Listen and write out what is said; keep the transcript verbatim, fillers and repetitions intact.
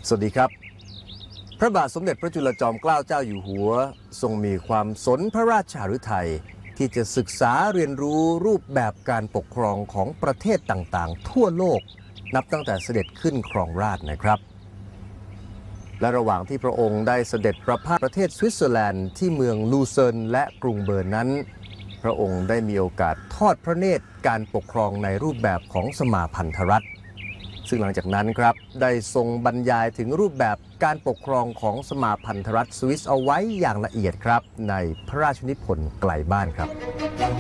สวัสดีครับพระบาทสมเด็จพระจุลจอมเกล้าเจ้าอยู่หัวทรงมีความสนพระราชหฤทัยที่จะศึกษาเรียนรู้รูปแบบการปกครองของประเทศต่างๆทั่วโลกนับตั้งแต่เสด็จขึ้นครองราชย์นะครับและระหว่างที่พระองค์ได้เสด็จประพาสประเทศสวิตเซอร์แลนด์ที่เมืองลูเซิร์นและกรุงเบิร์นนั้นพระองค์ได้มีโอกาสทอดพระเนตรการปกครองในรูปแบบของสมาพันธรัฐซึ่งหลังจากนั้นครับได้ทรงบรรยายถึงรูปแบบการปกครองของสมาพันธรัฐสวิสเอาไว้อย่างละเอียดครับในพระราชนิพนธ์ไกลบ้านครับ